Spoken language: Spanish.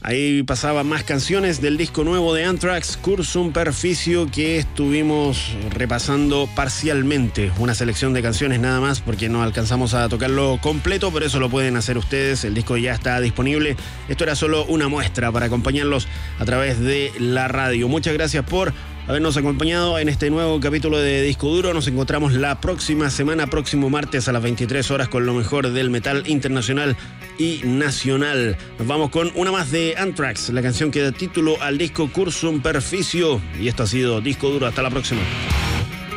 Ahí pasaba más canciones del disco nuevo de Anthrax, Cursum Perficio, que estuvimos repasando parcialmente. Una selección de canciones nada más, porque no alcanzamos a tocarlo completo, pero eso lo pueden hacer ustedes. El disco ya está disponible. Esto era solo una muestra para acompañarlos a través de la radio. Muchas gracias por habernos acompañado en este nuevo capítulo de Disco Duro. Nos encontramos la próxima semana, próximo martes a las 23 horas con lo mejor del metal internacional y nacional. Nos vamos con una más de Anthrax, la canción que da título al disco Cursum Perficio. Y esto ha sido Disco Duro. Hasta la próxima.